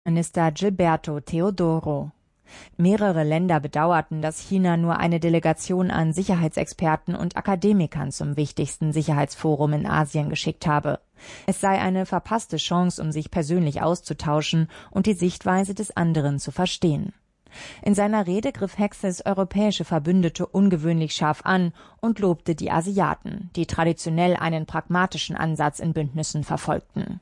Minister Gilberto Teodoro. Mehrere Länder bedauerten, dass China nur eine Delegation an Sicherheitsexperten und Akademikern zum wichtigsten Sicherheitsforum in Asien geschickt habe. Es sei eine verpasste Chance, um sich persönlich auszutauschen und die Sichtweise des anderen zu verstehen. In seiner Rede griff Hexes europäische Verbündete ungewöhnlich scharf an und lobte die Asiaten, die traditionell einen pragmatischen Ansatz in Bündnissen verfolgten.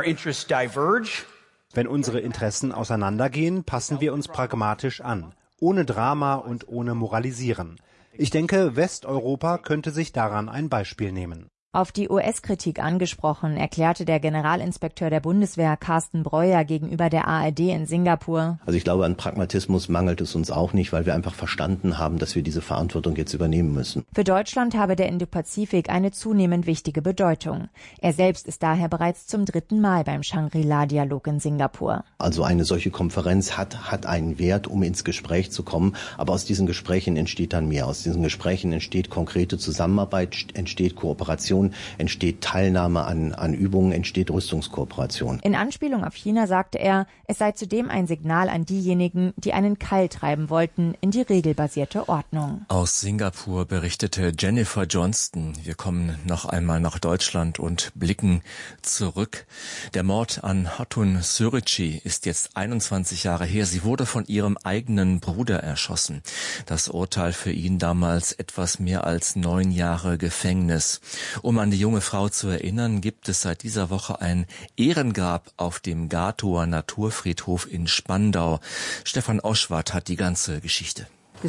Wenn unsere Interessen auseinandergehen, passen wir uns pragmatisch an, ohne Drama und ohne Moralisieren. Ich denke, Westeuropa könnte sich daran ein Beispiel nehmen. Auf die US-Kritik angesprochen, erklärte der Generalinspekteur der Bundeswehr Carsten Breuer gegenüber der ARD in Singapur: Also ich glaube, an Pragmatismus mangelt es uns auch nicht, weil wir einfach verstanden haben, dass wir diese Verantwortung jetzt übernehmen müssen. Für Deutschland habe der Indopazifik eine zunehmend wichtige Bedeutung. Er selbst ist daher bereits zum 3. Mal beim Shangri-La-Dialog in Singapur. Also eine solche Konferenz hat einen Wert, um ins Gespräch zu kommen. Aber aus diesen Gesprächen entsteht dann mehr. Aus diesen Gesprächen entsteht konkrete Zusammenarbeit, entsteht Kooperation, entsteht Teilnahme an Übungen, entsteht Rüstungskooperation. In Anspielung auf China sagte er, es sei zudem ein Signal an diejenigen, die einen Keil treiben wollten in die regelbasierte Ordnung. Aus Singapur berichtete Jennifer Johnston. Wir kommen noch einmal nach Deutschland und blicken zurück. Der Mord an Hatun Sürücü ist jetzt 21 Jahre her. Sie wurde von ihrem eigenen Bruder erschossen. Das Urteil für ihn damals etwas mehr als 9 Jahre Gefängnis. Um an die junge Frau zu erinnern, gibt es seit dieser Woche ein Ehrengrab auf dem Gatower Naturfriedhof in Spandau. Stefan Oschwart hat die ganze Geschichte.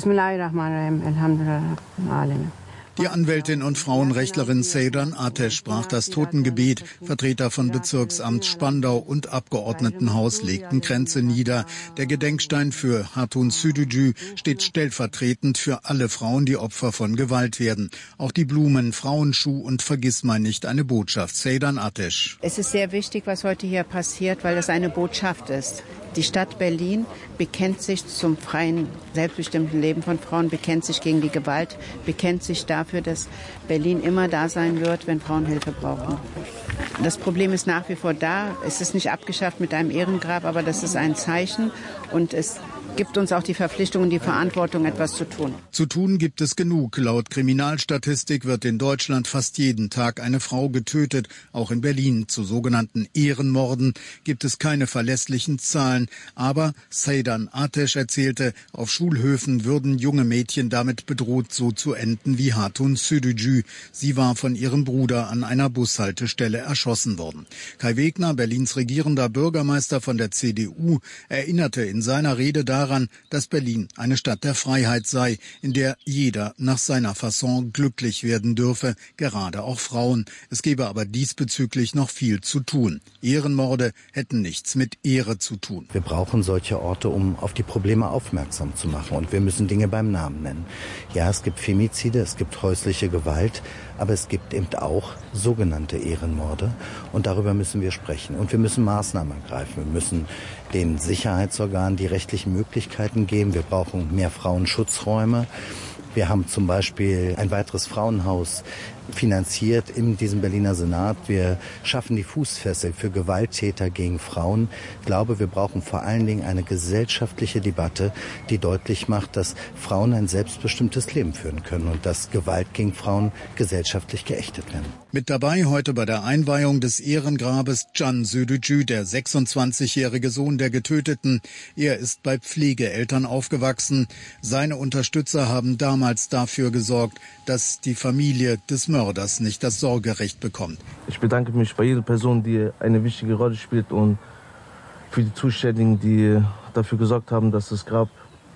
Die Anwältin und Frauenrechtlerin Seydan Ateş sprach das Totengebet. Vertreter von Bezirksamt Spandau und Abgeordnetenhaus legten Kränze nieder. Der Gedenkstein für Hatun Sürücü steht stellvertretend für alle Frauen, die Opfer von Gewalt werden. Auch die Blumen, Frauenschuh und Vergissmeinnicht eine Botschaft. Seydan Ateş. Es ist sehr wichtig, was heute hier passiert, weil es eine Botschaft ist. Die Stadt Berlin bekennt sich zum freien, selbstbestimmten Leben von Frauen, bekennt sich gegen die Gewalt, bekennt sich dafür, dass Berlin immer da sein wird, wenn Frauen Hilfe brauchen. Das Problem ist nach wie vor da. Es ist nicht abgeschafft mit einem Ehrengrab, aber das ist ein Zeichen und es gibt uns auch die Verpflichtung und die Verantwortung, etwas zu tun. Zu tun gibt es genug. Laut Kriminalstatistik wird in Deutschland fast jeden Tag eine Frau getötet. Auch in Berlin zu sogenannten Ehrenmorden gibt es keine verlässlichen Zahlen. Aber Seydan Ateş erzählte, auf Schulhöfen würden junge Mädchen damit bedroht, so zu enden wie Hatun Sürücü. Sie war von ihrem Bruder an einer Bushaltestelle erschossen worden. Kai Wegner, Berlins regierender Bürgermeister von der CDU, erinnerte in seiner Rede daran, dass Berlin eine Stadt der Freiheit sei, in der jeder nach seiner Fasson glücklich werden dürfe, gerade auch Frauen. Es gebe aber diesbezüglich noch viel zu tun. Ehrenmorde hätten nichts mit Ehre zu tun. Wir brauchen solche Orte, um auf die Probleme aufmerksam zu machen. Und wir müssen Dinge beim Namen nennen. Ja, es gibt Femizide, es gibt häusliche Gewalt, aber es gibt eben auch sogenannte Ehrenmorde. Und darüber müssen wir sprechen. Und wir müssen Maßnahmen ergreifen. Wir müssen den Sicherheitsorganen die rechtlichen Möglichkeiten geben. Wir brauchen mehr Frauenschutzräume. Wir haben zum Beispiel ein weiteres Frauenhaus finanziert in diesem Berliner Senat. Wir schaffen die Fußfessel für Gewalttäter gegen Frauen. Ich glaube, wir brauchen vor allen Dingen eine gesellschaftliche Debatte, die deutlich macht, dass Frauen ein selbstbestimmtes Leben führen können und dass Gewalt gegen Frauen gesellschaftlich geächtet werden. Mit dabei heute bei der Einweihung des Ehrengrabes Can Sürücü, der 26-jährige Sohn der Getöteten. Er ist bei Pflegeeltern aufgewachsen. Seine Unterstützer haben damals dafür gesorgt, dass die Familie des Mörders nicht das Sorgerecht bekommt. Ich bedanke mich bei jeder Person, die eine wichtige Rolle spielt und für die Zuständigen, die dafür gesorgt haben, dass das Grab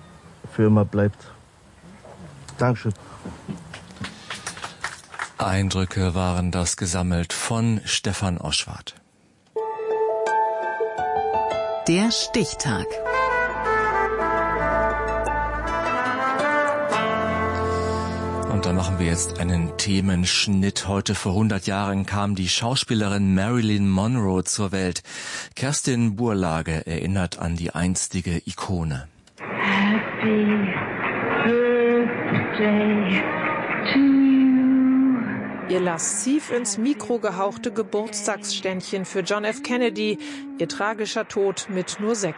für immer bleibt. Dankeschön. Eindrücke waren das gesammelt von Stefan Oschwart. Der Stichtag. Und da machen wir jetzt einen Themenschnitt. Heute vor 100 Jahren kam die Schauspielerin Marilyn Monroe zur Welt. Kerstin Burlage erinnert an die einstige Ikone. Happy Birthday to you. Ihr lasziv ins Mikro gehauchte Geburtstagsständchen für John F. Kennedy. Ihr tragischer Tod mit nur 6